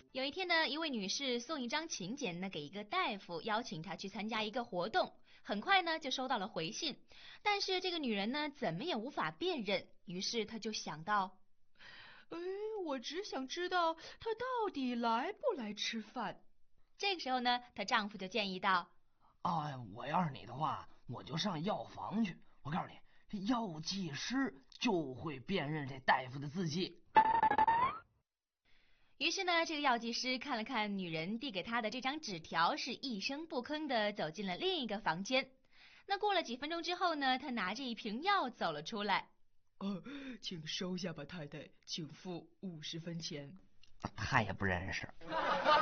有一天呢，一位女士送一张请柬呢给一个大夫，邀请他去参加一个活动。很快呢就收到了回信，但是这个女人呢怎么也无法辨认，于是她就想到， 我只想知道他到底来不来吃饭。 这个时候呢，她丈夫就建议道， 我要是你的话，我就上药房去。我告诉你，药剂师就会辨认这大夫的字迹。 于是呢，这个药剂师看了看女人递给他的这张纸条，是一声不吭地走进了另一个房间。那过了几分钟之后呢，他拿着一瓶药走了出来。 请收下吧，太太，请付50分钱。 他也不认识。